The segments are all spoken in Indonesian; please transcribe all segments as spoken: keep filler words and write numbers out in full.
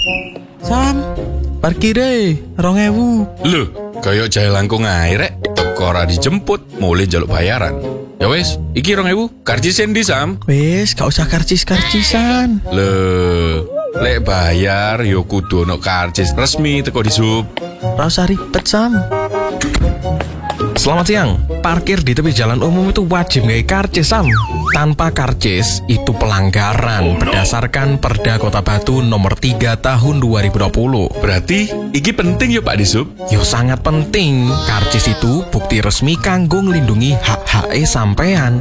Sam, parkir deh, rong ewu. Loh, kayak jahe langkung ae rek, teko ora dijemput, mulai njaluk bayaran. Ya wes, iki rong ewu, karcis endi Sam? Wes, gak usah karcis-karcisan. Loh, lek bayar yo kudu ono karcis resmi teko di sub. Ora usah ribet, Sam. Selamat siang. Parkir di tepi jalan umum itu wajib nggak karcis, Sam. Tanpa karcis itu pelanggaran berdasarkan Perda Kota Batu nomor tiga tahun dua ribu dua puluh. Berarti iki penting yo Pak Disub. Yo sangat penting. Karcis itu bukti resmi kanggo nglindungi hak-hak e sampean.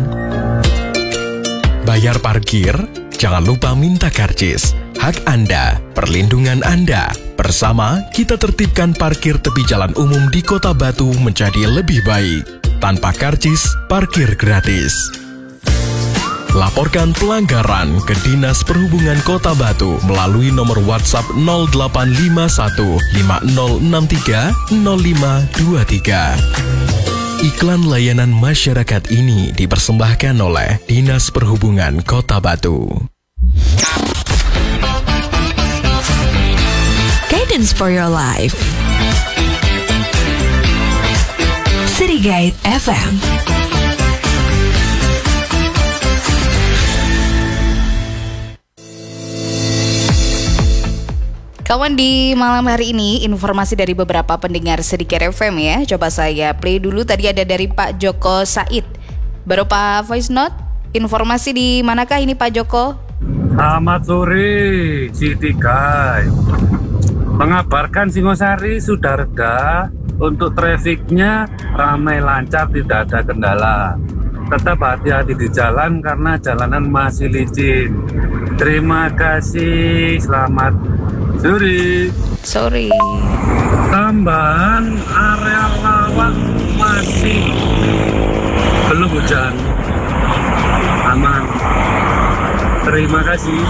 Bayar parkir, jangan lupa minta karcis. Hak Anda, perlindungan Anda. Bersama, kita tertibkan parkir tepi jalan umum di Kota Batu menjadi lebih baik. Tanpa karcis, parkir gratis. Laporkan pelanggaran ke Dinas Perhubungan Kota Batu melalui nomor WhatsApp nol delapan lima satu lima nol enam tiga nol lima dua tiga. Iklan layanan masyarakat ini dipersembahkan oleh Dinas Perhubungan Kota Batu. Guidance for your life. City Guide F M. Kawan, di malam hari ini informasi dari beberapa pendengar Sedikit F M ya. Coba saya play dulu. Tadi ada dari Pak Joko Said berupa voice note. Informasi di manakah ini Pak Joko? Selamat sore City Guide. Mengabarkan Singosari sudah reda. Untuk trafiknya ramai lancar, tidak ada kendala. Tetap hati-hati di jalan karena jalanan masih licin. Terima kasih. Selamat sore. Sorry. Tambahan area lawang masih belum hujan. Aman. Terima kasih.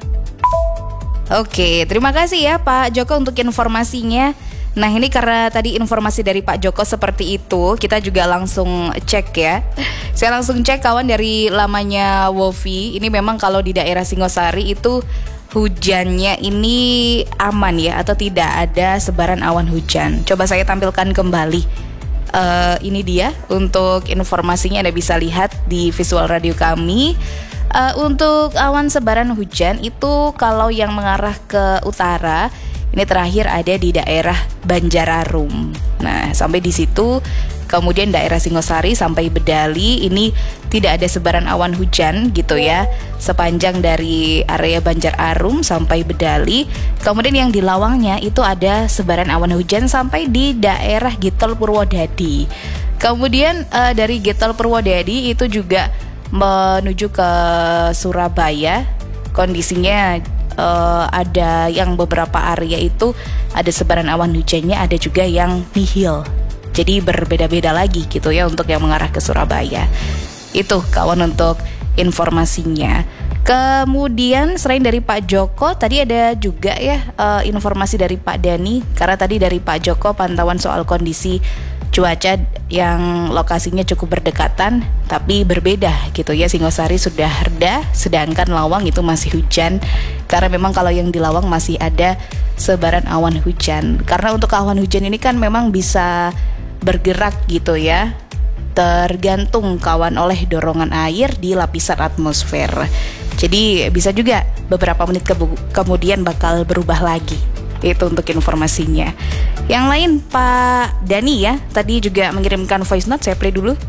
Oke, terima kasih ya Pak Joko untuk informasinya. Nah ini karena tadi informasi dari Pak Joko seperti itu, kita juga langsung cek ya. Saya langsung cek kawan dari lamanya Wofi. Ini memang kalau di daerah Singosari itu hujannya ini aman ya, atau tidak ada sebaran awan hujan. Coba saya tampilkan kembali. Uh, ini dia untuk informasinya, Anda bisa lihat di visual radio kami. Uh, untuk awan sebaran hujan itu kalau yang mengarah ke utara ini terakhir ada di daerah Banjararum. Nah, sampai di situ. Kemudian daerah Singosari sampai Bedali ini tidak ada sebaran awan hujan gitu ya. Sepanjang dari area Banjararum sampai Bedali. Kemudian yang di Lawangnya itu ada sebaran awan hujan sampai di daerah Gitol Purwodadi. Kemudian uh, dari Gitol Purwodadi itu juga menuju ke Surabaya. Kondisinya uh, ada yang beberapa area itu ada sebaran awan hujannya, ada juga yang nihil. Jadi berbeda-beda lagi gitu ya untuk yang mengarah ke Surabaya. Itu kawan untuk informasinya. Kemudian selain dari Pak Joko, tadi ada juga ya uh, informasi dari Pak Dani. Karena tadi dari Pak Joko pantauan soal kondisi cuaca yang lokasinya cukup berdekatan tapi berbeda gitu ya. Singosari sudah reda, sedangkan Lawang itu masih hujan. Karena memang kalau yang di Lawang masih ada sebaran awan hujan. Karena untuk awan hujan ini kan memang bisa bergerak gitu ya, tergantung kawan oleh dorongan air di lapisan atmosfer. Jadi bisa juga beberapa menit ke- kemudian bakal berubah lagi. Itu untuk informasinya. Yang lain Pak Dani ya, tadi juga mengirimkan voice note, saya play dulu.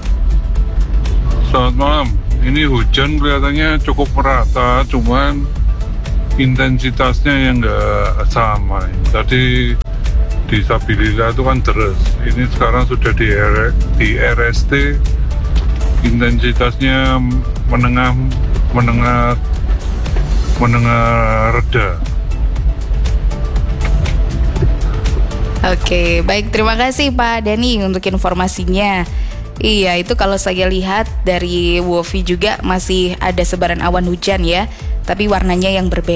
Selamat malam. Ini hujan kelihatannya cukup merata, cuman intensitasnya yang nggak sama. Tadi di Sabilillah itu kan deres. Ini sekarang sudah di, R- di R S T, intensitasnya menengah menengah menengah reda. Oke, baik, terima kasih Pak Dani untuk informasinya. Iya, itu kalau saya lihat dari Wofi juga masih ada sebaran awan hujan ya, tapi warnanya yang berbeda.